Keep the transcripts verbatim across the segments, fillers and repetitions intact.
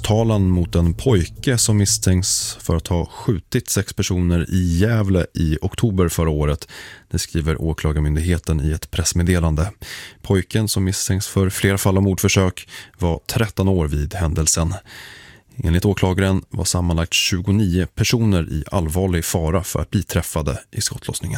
dödstalan mot en pojke som misstänks för att ha skjutit sex personer i Gävle i oktober förra året. Det skriver åklagarmyndigheten i ett pressmeddelande. Pojken som misstänks för flera fall av mordförsök var tretton år vid händelsen. Enligt åklagaren var sammanlagt tjugonio personer i allvarlig fara för att bli träffade i skottlossningen.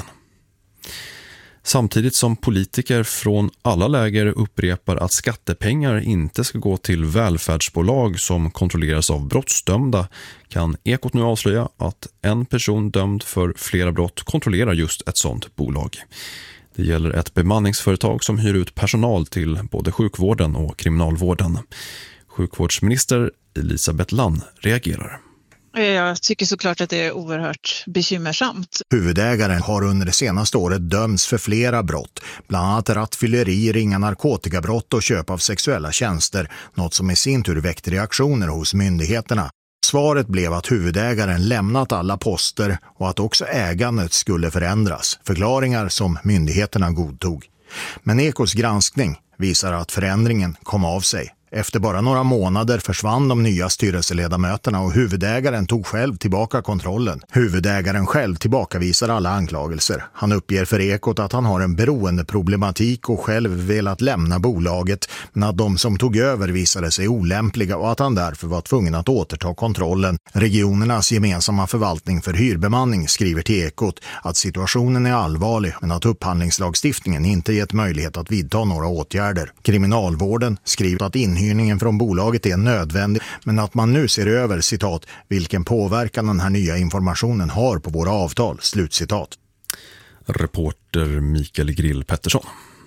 Samtidigt som politiker från alla läger upprepar att skattepengar inte ska gå till välfärdsbolag som kontrolleras av brottsdömda, kan Ekot nu avslöja att en person dömd för flera brott kontrollerar just ett sådant bolag. Det gäller ett bemanningsföretag som hyr ut personal till både sjukvården och kriminalvården. Sjukvårdsminister Elisabeth Lann reagerar. Jag tycker såklart att det är oerhört bekymmersamt. Huvudägaren har under det senaste året dömts för flera brott, bland annat rattfylleri, ringa narkotikabrott och köp av sexuella tjänster, något som i sin tur väckt reaktioner hos myndigheterna. Svaret blev att huvudägaren lämnat alla poster och att också ägandet skulle förändras, förklaringar som myndigheterna godtog. Men Ekots granskning visar att förändringen kom av sig. Efter bara några månader försvann de nya styrelseledamöterna och huvudägaren tog själv tillbaka kontrollen. Huvudägaren själv tillbakavisar alla anklagelser. Han uppger för Ekot att han har en beroendeproblematik och själv velat lämna bolaget, men att de som tog över visade sig olämpliga och att han därför var tvungen att återta kontrollen. Regionernas gemensamma förvaltning för hyrbemanning skriver till Ekot att situationen är allvarlig, men att upphandlingslagstiftningen inte gett möjlighet att vidta några åtgärder. Kriminalvården skriver att inhyrningen från bolaget är nödvändig, men att man nu ser över, citat, vilken påverkan den här nya informationen har på våra avtal, slutcitat. Reporter Mikael Grill Pettersson.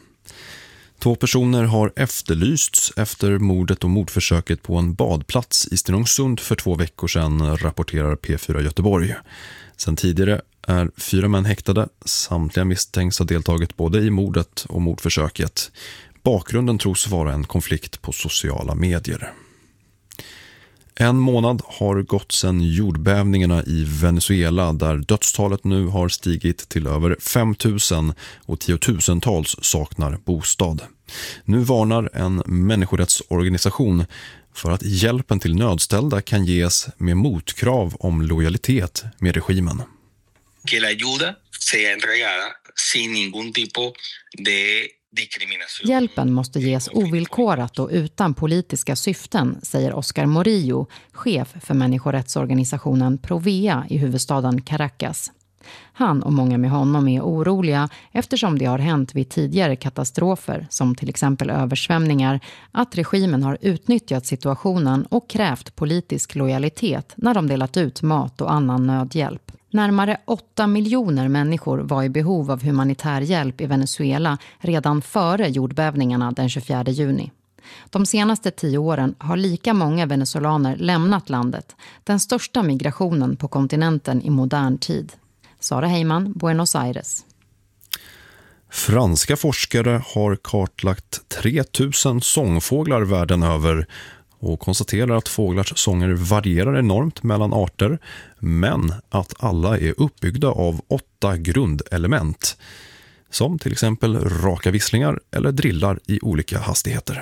Två personer har efterlysts efter mordet och mordförsöket på en badplats i Stenungsund för två veckor sedan, rapporterar P fyra Göteborg. Sen tidigare är fyra män häktade. Samtliga misstänks ha deltagit både i mordet och mordförsöket. Bakgrunden tros vara en konflikt på sociala medier. En månad har gått sedan jordbävningarna i Venezuela, där dödstalet nu har stigit till över fem tusen och tiotusentals saknar bostad. Nu varnar en människorättsorganisation för att hjälpen till nödställda kan ges med motkrav om lojalitet med regimen. Que la ayuda sea entregada sin ningún tipo de Hjälpen måste ges ovillkorat och utan politiska syften, säger Oscar Morillo, chef för människorättsorganisationen Provea i huvudstaden Caracas. Han och många med honom är oroliga eftersom det har hänt vid tidigare katastrofer, som till exempel översvämningar, att regimen har utnyttjat situationen och krävt politisk lojalitet när de delat ut mat och annan nödhjälp. Närmare åtta miljoner människor var i behov av humanitär hjälp i Venezuela redan före jordbävningarna den tjugofjärde juni. De senaste tio åren har lika många venezolaner lämnat landet, den största migrationen på kontinenten i modern tid. Sara Heyman, Buenos Aires. Franska forskare har kartlagt tre tusen sångfåglar världen över och konstaterar att fåglars sånger varierar enormt mellan arter, men att alla är uppbyggda av åtta grundelement, som till exempel raka visslingar eller drillar i olika hastigheter.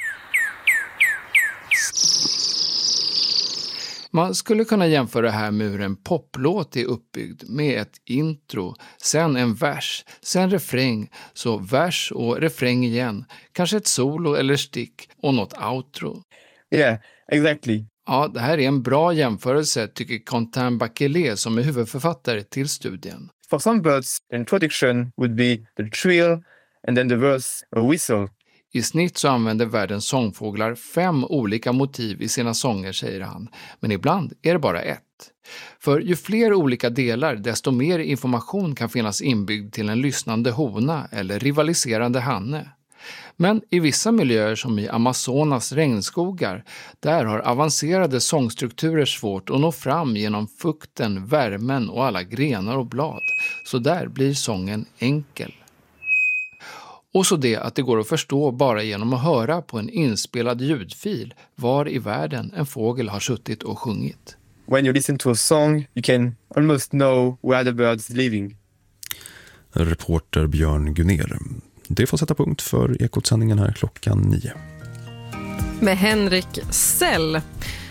Man skulle kunna jämföra det här med hur en poplåt är uppbyggd, med ett intro, sen en vers, sen refräng, så vers och refräng igen, kanske ett solo eller stick och något outro. Yeah, exactly. Ja, det här är en bra jämförelse, tycker Quentin Bachelet som är huvudförfattare till studien. For some birds, the introduction would be the trill and then the verse a whistle. I snitt så använder världens sångfåglar fem olika motiv i sina sånger, säger han. Men ibland är det bara ett. För ju fler olika delar, desto mer information kan finnas inbyggd till en lyssnande hona eller rivaliserande hanne. Men i vissa miljöer som i Amazonas regnskogar, där har avancerade sångstrukturer svårt att nå fram genom fukten, värmen och alla grenar och blad. Så där blir sången enkel. Och så det att det går att förstå bara genom att höra på en inspelad ljudfil var i världen en fågel har suttit och sjungit. When you listen to a song, you can almost know where the bird's living. Reporter Björn Gunner. Det får sätta punkt för Ekotsändningen här klockan nio. Med Henrik Sell.